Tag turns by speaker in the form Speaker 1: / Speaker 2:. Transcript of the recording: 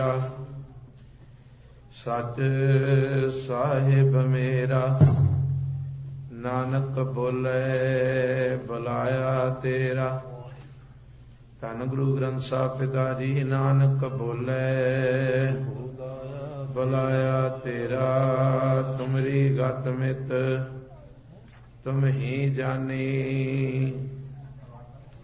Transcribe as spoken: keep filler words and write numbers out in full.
Speaker 1: सच साहिब मेरा नानक बोले बुलाया तेरा। धन गुरु ग्रंथ साहिब पिता जी नानक बोले बुलाया तेरा। तुमरी गत मित तुम ही जानी